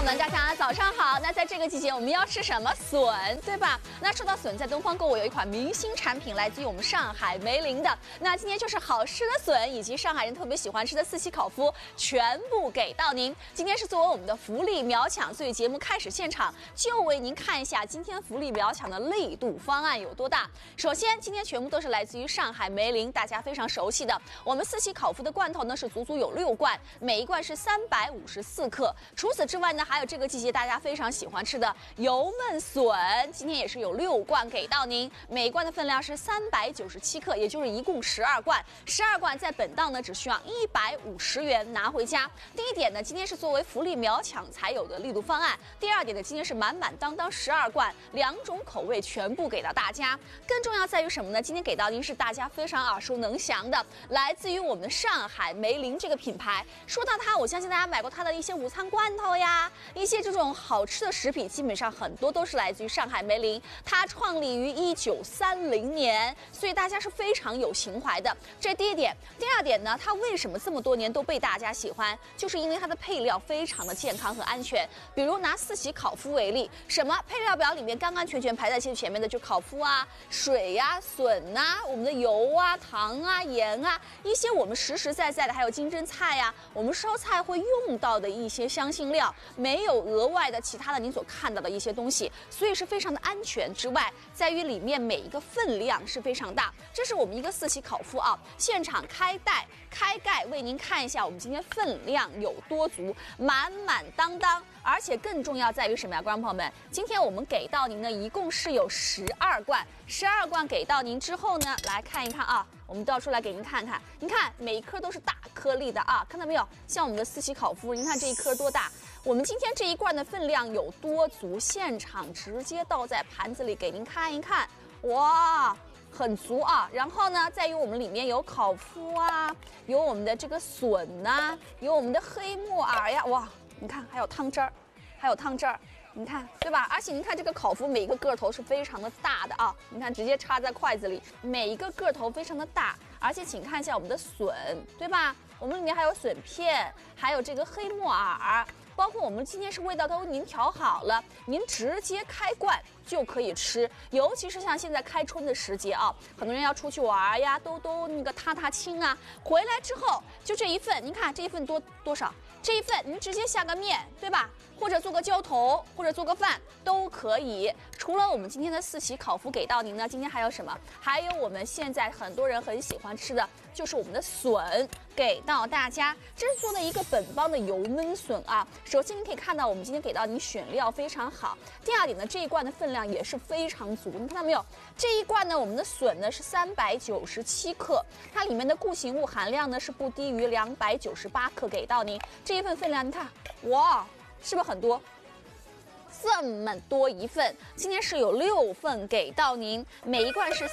友们，大家早上好。那在这个季节，我们要吃什么？笋，对吧？那说到笋，在东方购物有一款明星产品，来自于我们上海梅林的。那今天就是好吃的笋，以及上海人特别喜欢吃的四喜烤麸，全部给到您。今天是作为我们的福利秒抢，所以节目开始现场就为您看一下今天福利秒抢的力度方案有多大。首先，今天全部都是来自于上海梅林，大家非常熟悉的我们四喜烤麸的罐头呢，是足足有6罐，每一罐是354克。除此之外呢，还有这个季节大家非常喜欢吃的油焖笋，今天也是有6罐给到您，每一罐的分量是397克，也就是一共12罐。12罐在本档呢只需要150元拿回家。第一点呢，今天是作为福利秒抢才有的力度方案。第二点呢，今天是满满当当12罐，2种口味全部给到大家。更重要在于什么呢？今天给到您是大家非常耳熟能详的，来自于我们上海梅林这个品牌。说到它，我相信大家买过它的一些午餐罐头呀，一些这种好吃的食品，基本上很多都是来自于上海梅林。它创立于1930年，所以大家是非常有情怀的。这是第一点。第二点呢，它为什么这么多年都被大家喜欢？就是因为它的配料非常的健康和安全。比如拿四喜烤麸为例，什么配料表里面干干全全排在最前面的就烤麸啊、水呀、笋啊、我们的油啊、糖啊、盐啊，一些我们实实在在的，还有金针菜呀，我们烧菜会用到的一些香辛料，没有额外的其他的您所看到的一些东西，所以是非常的安全。之外，在于里面每一个分量是非常大。这是我们一个四喜烤麸啊，现场开盖为您看一下我们今天分量有多足，满满当当。而且更重要在于什么呀，观众朋友们？今天我们给到您呢，一共是有12罐，12罐给到您之后呢，来看一看啊，我们倒出来给您看看，您看每一颗都是大颗粒的啊，看到没有？像我们的四喜烤麸，您看这一颗多大？我们今天这一罐的分量有多足？现场直接倒在盘子里给您看一看，哇！很足啊，然后呢，在于我们里面有烤麸啊，有我们的这个笋呐，有我们的黑木耳呀，哇，你看还有汤汁儿，你看对吧？而且您看这个烤麸每一个个头是非常的大的啊，你看直接插在筷子里，每一个个头非常的大，而且请看一下我们的笋，对吧？我们里面还有笋片，还有这个黑木耳。包括我们今天是味道都您调好了，您直接开罐就可以吃。尤其是像现在开春的时节啊，很多人要出去玩呀，都那个踏青啊，回来之后就这一份，您看这一份多少？这一份您直接下个面，对吧？或者做个浇头，或者做个饭都可以。除了我们今天的四喜烤麸给到您呢，今天还有什么？还有我们现在很多人很喜欢吃的，就是我们的笋给到大家。这是做的一个本帮的油焖笋啊。首先您可以看到，我们今天给到您选料非常好。第二点呢，这一罐的分量也是非常足，你看到没有？这一罐呢，我们的笋呢是397克，它里面的固形物含量呢是不低于298克给到您。这一份分量，你看，哇！是不是很多？这么多一份，今天是有6份给到您，每一罐是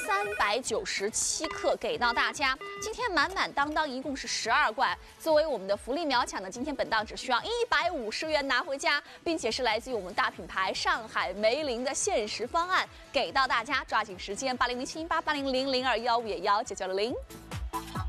397克给到大家。今天满满当当一共是12罐，作为我们的福利秒抢呢，今天本档只需要150元拿回家，并且是来自于我们大品牌上海梅林的限时方案给到大家，抓紧时间8007188000215990。